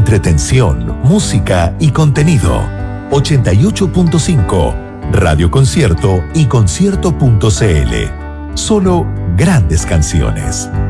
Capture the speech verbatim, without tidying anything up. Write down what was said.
entretención, música y contenido. ochenta y ocho punto cinco, Radio Concierto y concierto punto c l. Solo grandes canciones.